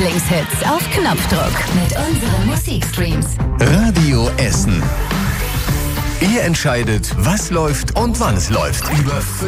Lieblingshits auf Knopfdruck mit unseren Musikstreams. Radio Essen. Ihr entscheidet, was läuft und wann es läuft. Über